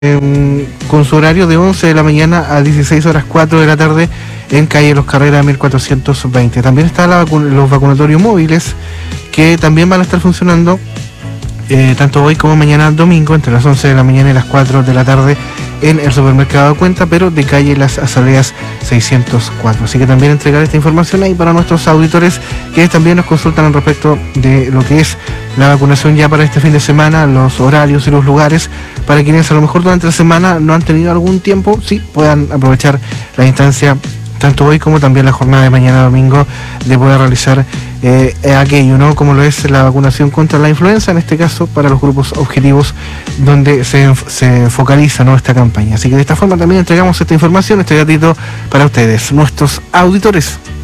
con su horario de 11 de la mañana a 16 horas 4 de la tarde en calle Los Carreras 1420. También están los vacunatorios móviles que también van a estar funcionando tanto hoy como mañana domingo entre las 11 de la mañana y las 4 de la tarde en el supermercado Cuenta, pero de calle Las Azaleas 604. Así que también entregar esta información ahí para nuestros auditores que también nos consultan al respecto de lo que es la vacunación ya para este fin de semana, los horarios y los lugares, para quienes a lo mejor durante la semana no han tenido algún tiempo, sí puedan aprovechar la instancia tanto hoy como también la jornada de mañana domingo de poder realizar aquello, ¿no? Como lo es la vacunación contra la influenza, en este caso para los grupos objetivos donde se focaliza, ¿no?, esta campaña. Así que de esta forma también entregamos esta información, este datito para ustedes, nuestros auditores.